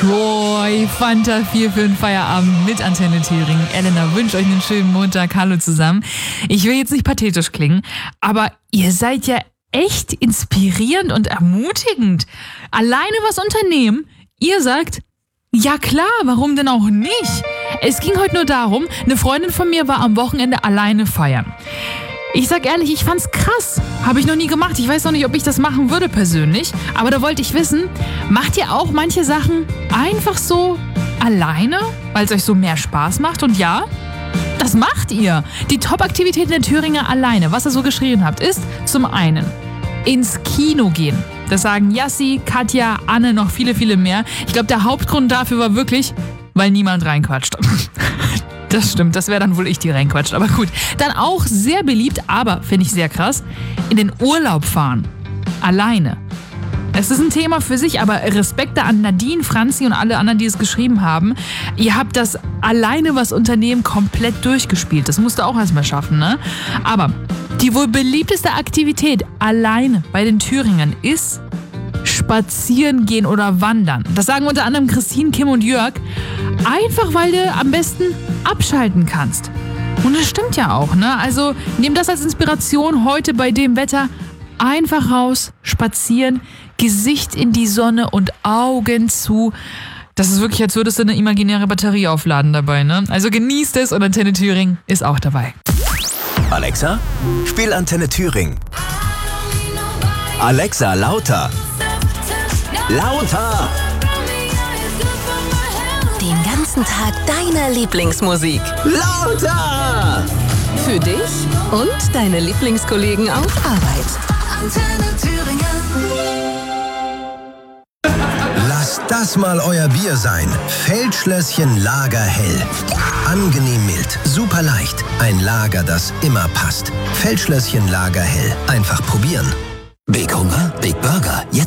Troy, Fanta 4 für den Feierabend mit Antenne Thüringen. Elena wünscht euch einen schönen Montag. Hallo zusammen. Ich will jetzt nicht pathetisch klingen, aber ihr seid ja echt inspirierend und ermutigend. Alleine was unternehmen, ihr sagt, ja klar, warum denn auch nicht? Es ging heute nur darum, eine Freundin von mir war am Wochenende alleine feiern. Ich sag ehrlich, ich fand's krass. Habe ich noch nie gemacht. Ich weiß noch nicht, ob ich das machen würde persönlich. Aber da wollte ich wissen, macht ihr auch manche Sachen einfach so alleine, weil es euch so mehr Spaß macht? Und ja, das macht ihr. Die Top-Aktivität der Thüringer alleine, was ihr so geschrieben habt, ist zum einen ins Kino gehen. Das sagen Jassi, Katja, Anne, noch viele, viele mehr. Ich glaube, der Hauptgrund dafür war wirklich, weil niemand reinquatscht. Das stimmt, das wäre dann wohl ich, die reinquatscht. Aber gut, dann auch sehr beliebt, aber finde ich sehr krass, in den Urlaub fahren. Alleine. Es ist ein Thema für sich, aber Respekt da an Nadine, Franzi und alle anderen, die es geschrieben haben. Ihr habt das alleine was Unternehmen komplett durchgespielt. Das musst du auch erstmal schaffen, ne? Aber die wohl beliebteste Aktivität alleine bei den Thüringern ist spazieren gehen oder wandern. Das sagen unter anderem Christine, Kim und Jörg. Einfach, weil du am besten abschalten kannst. Und das stimmt ja auch, ne? Also nehmt das als Inspiration heute bei dem Wetter. Einfach raus, spazieren, Gesicht in die Sonne und Augen zu. Das ist wirklich, als würdest du eine imaginäre Batterie aufladen dabei, ne? Also genießt es und Antenne Thüringen ist auch dabei. Alexa, spiel Antenne Thüringen. Alexa, lauter. Lauter! Den ganzen Tag deine Lieblingsmusik. Lauter! Für dich und deine Lieblingskollegen auf Arbeit. Antenne Thüringen. Lasst das mal euer Bier sein. Feldschlösschen Lagerhell. Angenehm mild, super leicht. Ein Lager, das immer passt. Feldschlösschen Lagerhell. Einfach probieren. Big Hunger, Big Burger. Jetzt